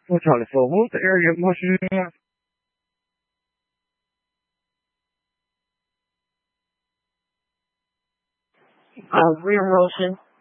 Well, Charlie, so what was the area of motion you have? Rear motion.